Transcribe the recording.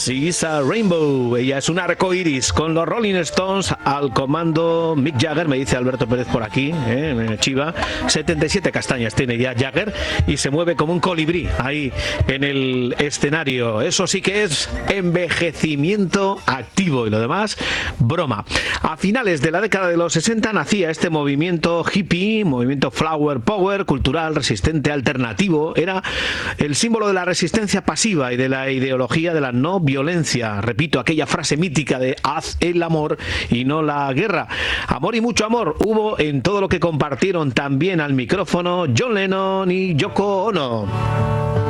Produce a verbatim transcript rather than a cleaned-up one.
She's a Rainbow. Ella es un arco iris con los Rolling Stones al comando. Mick Jagger, me dice Alberto Pérez por aquí, ¿eh? Me chiva. setenta y siete castañas tiene ya Jagger y se mueve como un colibrí ahí en el escenario. Eso sí que es envejecimiento activo y lo demás, broma. A finales de la década de los sesenta nacía este movimiento hippie, movimiento flower power, cultural, resistente, alternativo. Era el símbolo de la resistencia pasiva y de la ideología de la no violencia. Repito, aquella frase mítica de haz el amor y no la guerra. Amor y mucho amor hubo en todo lo que compartieron también al micrófono John Lennon y Yoko Ono.